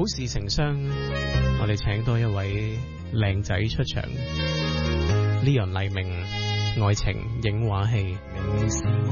好事成雙，我哋請多一位靚仔出場，Leon 黎明愛情影畫戲。 明明是